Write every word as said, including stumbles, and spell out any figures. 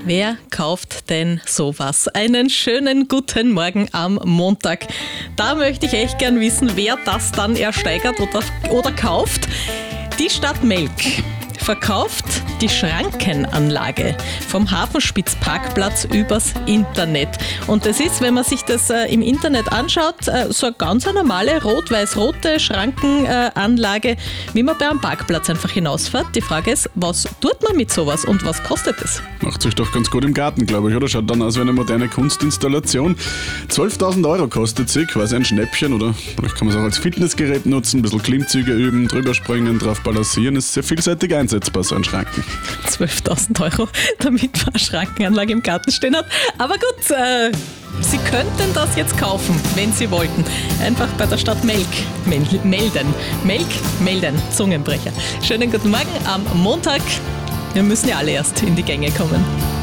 Wer kauft denn sowas? Einen schönen guten Morgen am Montag. Da möchte ich echt gern wissen, wer das dann ersteigert oder, oder kauft. Die Stadt Melk verkauft die Schrankenanlage vom Hafenspitzparkplatz übers Internet. Und das ist, wenn man sich das äh, im Internet anschaut, äh, so eine ganz normale rot-weiß-rote Schrankenanlage, wie man bei einem Parkplatz einfach hinausfährt. Die Frage ist, was tut man mit sowas und was kostet es? Macht sich doch ganz gut im Garten, glaube ich, oder? Schaut dann aus wie eine moderne Kunstinstallation. zwölftausend Euro kostet sie, quasi ein Schnäppchen, oder vielleicht kann man es auch als Fitnessgerät nutzen, ein bisschen Klimmzüge üben, drüber springen, drauf balancieren. Ist sehr vielseitig einsetzbar, so ein Schranken. zwölftausend Euro, damit man eine Schrankenanlage im Garten stehen hat. Aber gut, äh, Sie könnten das jetzt kaufen, wenn Sie wollten. Einfach bei der Stadt Melk melden. Melk melden, Zungenbrecher. Schönen guten Morgen am Montag. Wir müssen ja alle erst in die Gänge kommen.